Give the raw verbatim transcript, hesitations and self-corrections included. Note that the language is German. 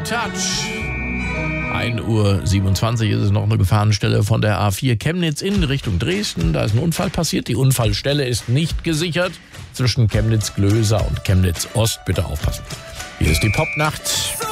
Touch. ein Uhr siebenundzwanzig ist es noch eine Gefahrenstelle von der A vier Chemnitz in Richtung Dresden. Da ist ein Unfall passiert. Die Unfallstelle ist nicht gesichert. Zwischen Chemnitz-Glöser und Chemnitz-Ost. Bitte aufpassen. Hier ist die Popnacht.